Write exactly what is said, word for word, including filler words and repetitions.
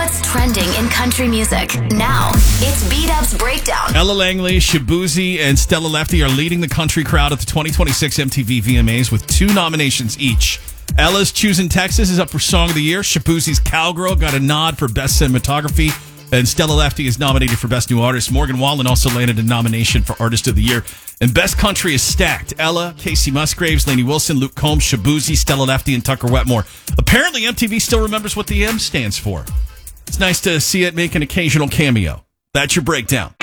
what's trending in country music. Now, it's B-Dub's Breakdown. Ella Langley, Shaboozey, and Stella Lefty are leading the country crowd at the twenty twenty-six M T V V M As with two nominations each. Ella's Choosing Texas is up for Song of the Year. Shaboozey's Cowgirl got a nod for Best Cinematography. And Stella Lefty is nominated for Best New Artist. Morgan Wallen also landed a nomination for Artist of the Year. And Best Country is stacked. Ella, Casey Musgraves, Lainey Wilson, Luke Combs, Shaboozey, Stella Lefty, and Tucker Wetmore. Apparently, M T V still remembers what the M stands for. It's nice to see it make an occasional cameo. That's your breakdown.